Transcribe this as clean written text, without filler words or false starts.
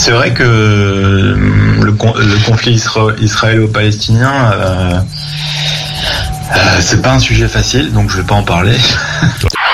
C'est vrai que le conflit israélo-palestinien, c'est pas un sujet facile, donc je vais pas en parler.